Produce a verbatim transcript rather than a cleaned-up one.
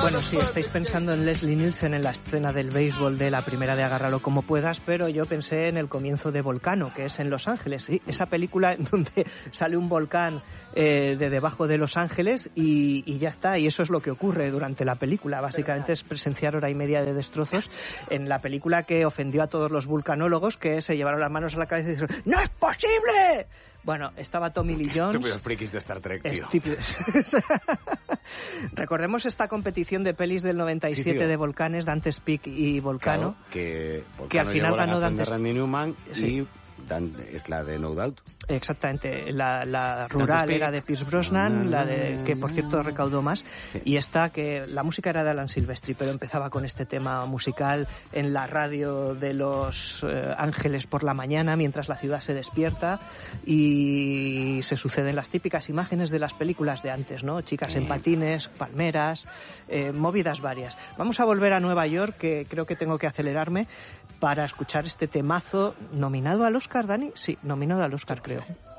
Bueno, sí, estáis pensando en Leslie Nielsen en la escena del béisbol de la primera de Agárralo como puedas, pero yo pensé en el comienzo de Volcano, que es en Los Ángeles, ¿sí? Esa película en donde sale un volcán eh, de debajo de Los Ángeles y, y ya está, y eso es lo que ocurre durante la película. Básicamente es presenciar hora y media de destrozos en la película que ofendió a todos los vulcanólogos, que se llevaron las manos a la cabeza y dijeron ¡no es posible! Bueno, estaba Tommy Lee Jones. Estúpidos frikis de Star Trek, tío. Estúpidos. Recordemos esta competición de pelis del noventa y siete sí, de Volcanes, Dante's Peak y Volcano. Claro, que, Volcano que al final ganó Dante's Randy Newman sí. y Dan, es la de No Doubt. Exactamente, la, la rural era de Pierce Brosnan, la de que por cierto recaudó más, sí. Y esta que la música era de Alan Silvestri, pero empezaba con este tema musical en la radio de Los eh, Ángeles por la mañana mientras la ciudad se despierta y se suceden las típicas imágenes de las películas de antes, ¿no? Chicas sí. en patines, palmeras, eh, movidas varias. Vamos a volver a Nueva York, que creo que tengo que acelerarme para escuchar este temazo nominado al Oscar, Dani. Sí, nominado al Oscar, creo.